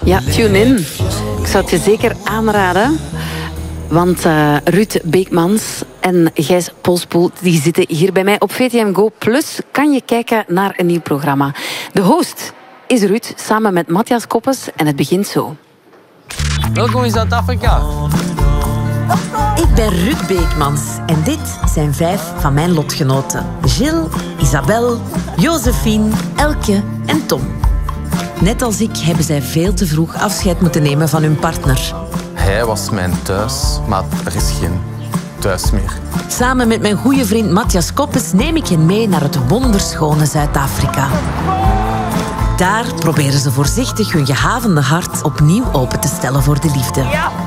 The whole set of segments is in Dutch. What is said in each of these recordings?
Ja, tune in. Ik zou het je zeker aanraden. Want Ruud Beekmans en Gijs Polspoel die zitten hier bij mij op VTM Go. Plus kan je kijken naar een nieuw programma. De host is Ruud, samen met Matthias Koppes. En het begint zo. Welkom in Zuid-Afrika. Ik ben Ruud Beekmans en dit zijn 5 van mijn lotgenoten. Gilles, Isabel, Josephine, Elke en Tom. Net als ik hebben zij veel te vroeg afscheid moeten nemen van hun partner. Hij was mijn thuis, maar er is geen thuis meer. Samen met mijn goede vriend Matthias Koppes neem ik hen mee naar het wonderschone Zuid-Afrika. Daar proberen ze voorzichtig hun gehavende hart opnieuw open te stellen voor de liefde.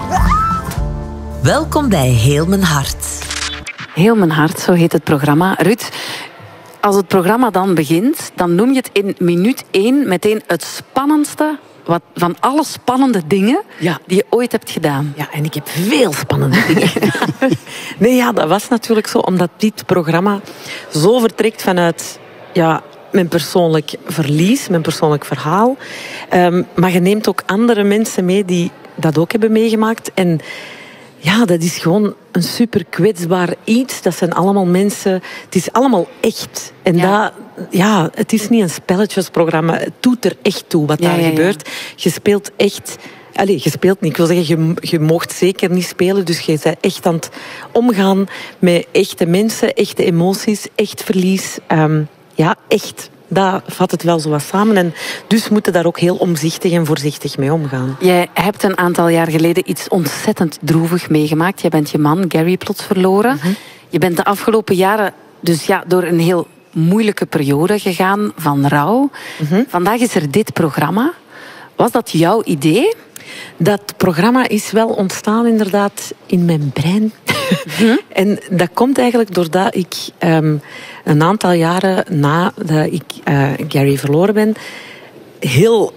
Welkom bij Heel mijn hart. Heel mijn hart, zo heet het programma. Ruud, als het programma dan begint, dan noem je het in minuut 1 meteen het spannendste van alle spannende dingen die je ooit hebt gedaan. Ja, en ik heb veel spannende dingen gedaan. Nee, ja, dat was natuurlijk zo, omdat dit programma zo vertrekt vanuit mijn persoonlijk verlies, mijn persoonlijk verhaal. Maar je neemt ook andere mensen mee die dat ook hebben meegemaakt. En ja, dat is gewoon een super kwetsbaar iets. Dat zijn allemaal mensen. Het is allemaal echt. En het is niet een spelletjesprogramma. Het doet er echt toe wat daar gebeurt. Je speelt echt. Je speelt niet. Ik wil zeggen, je mocht zeker niet spelen. Dus je bent echt aan het omgaan met echte mensen, echte emoties, echt verlies. Echt. Dat vat het wel zo wat samen. En dus moeten daar ook heel omzichtig en voorzichtig mee omgaan. Jij hebt een aantal jaar geleden iets ontzettend droevig meegemaakt. Jij bent je man, Gary, plots verloren. Mm-hmm. Je bent de afgelopen jaren dus door een heel moeilijke periode gegaan van rouw. Mm-hmm. Vandaag is er dit programma. Was dat jouw idee? Dat programma is wel ontstaan inderdaad in mijn brein. Mm-hmm. En dat komt eigenlijk doordat ik een aantal jaren nadat ik Gary verloren ben, heel,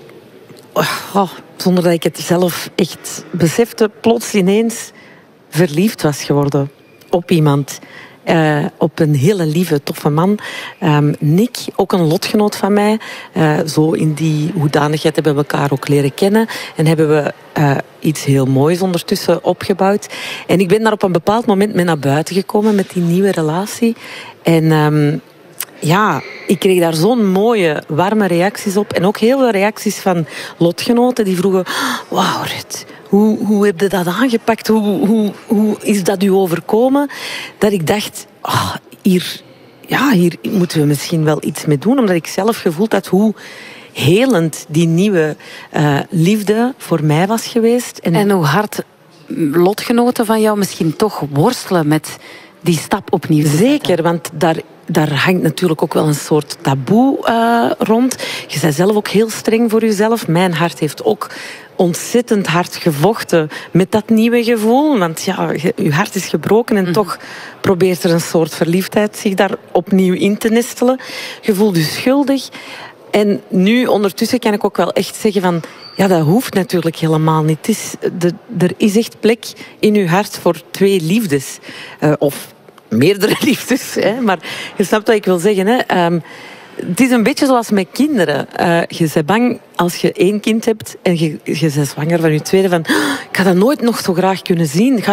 zonder dat ik het zelf echt besefte, plots ineens verliefd was geworden op iemand. Op een hele lieve, toffe man. Nick, ook een lotgenoot van mij. Zo in die hoedanigheid hebben we elkaar ook leren kennen. En hebben we iets heel moois ondertussen opgebouwd. En ik ben daar op een bepaald moment mee naar buiten gekomen met die nieuwe relatie. En ik kreeg daar zo'n mooie, warme reacties op. En ook heel veel reacties van lotgenoten die vroegen: wauw, Ruud, hoe heb je dat aangepakt? Hoe is dat u overkomen? Dat ik dacht, hier moeten we misschien wel iets mee doen. Omdat ik zelf gevoeld had hoe helend die nieuwe liefde voor mij was geweest. En hoe hard lotgenoten van jou misschien toch worstelen met die stap opnieuw. Zeker, want daar hangt natuurlijk ook wel een soort taboe rond. Je bent zelf ook heel streng voor jezelf. Mijn hart heeft ook ontzettend hard gevochten met dat nieuwe gevoel. Want je hart is gebroken en toch probeert er een soort verliefdheid zich daar opnieuw in te nestelen. Je voelt je schuldig. En nu ondertussen kan ik ook wel echt zeggen van, dat hoeft natuurlijk helemaal niet. Er is echt plek in je hart voor 2 liefdes. Of meerdere liefdes. Maar je snapt wat ik wil zeggen. Het is een beetje zoals met kinderen. Je bent bang als je 1 kind hebt en je bent zwanger van je tweede. Van, ik ga dat nooit nog zo graag kunnen zien.